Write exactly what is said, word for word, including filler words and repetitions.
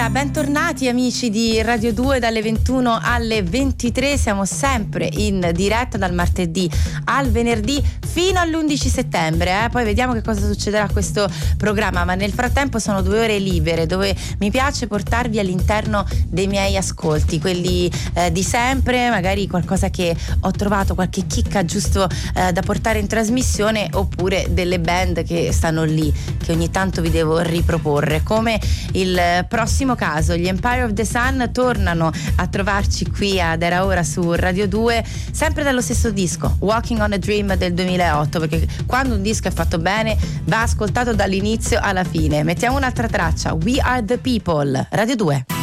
Allora, bentornati amici di Radio due, dalle ventuno alle ventitré, siamo sempre in diretta dal martedì al venerdì fino all'undici settembre, eh? Poi vediamo che cosa succederà a questo programma, ma nel frattempo sono due ore libere dove mi piace portarvi all'interno dei miei ascolti, quelli eh, di sempre, magari qualcosa che ho trovato, qualche chicca giusto eh, da portare in trasmissione, oppure delle band che stanno lì, che ogni tanto vi devo riproporre, come il prossimo caso. Gli Empire of the Sun tornano a trovarci qui ad Era Ora su Radio due, sempre dallo stesso disco, Walking on a Dream del duemilaotto, perché quando un disco è fatto bene va ascoltato dall'inizio alla fine. Mettiamo un'altra traccia, We Are the People, Radio due.